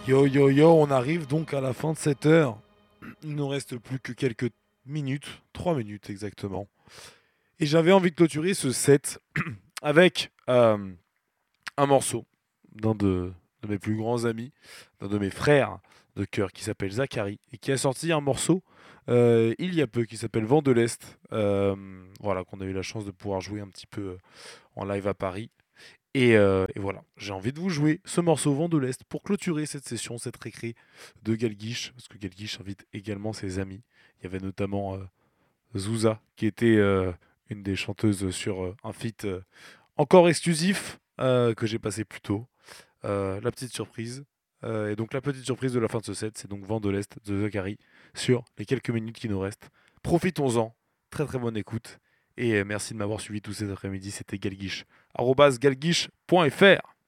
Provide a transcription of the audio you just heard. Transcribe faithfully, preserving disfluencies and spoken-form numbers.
Yo yo yo, on arrive donc à la fin de cette heure. Il nous reste plus que quelques minutes, trois minutes exactement. Et j'avais envie de clôturer ce set avec euh, un morceau d'un de, de mes plus grands amis, d'un de mes frères de cœur qui s'appelle Zachary et qui a sorti un morceau euh, il y a peu qui s'appelle Vent de l'Est. Euh, voilà, qu'on a eu la chance de pouvoir jouer un petit peu euh, en live à Paris. Et, euh, et voilà, j'ai envie de vous jouer ce morceau Vent de l'Est pour clôturer cette session, cette récré de Galguiche, parce que Galguiche invite également ses amis. Il y avait notamment euh, Zouza, qui était euh, une des chanteuses sur euh, un feat euh, encore exclusif euh, que j'ai passé plus tôt. Euh, la petite surprise. Euh, et donc la petite surprise de la fin de ce set, c'est donc Vent de l'Est de Zachary sur les quelques minutes qui nous restent. Profitons-en, très très bonne écoute. Et euh, merci de m'avoir suivi tout cet après-midi, c'était Galguiche. arobase galguiche point fr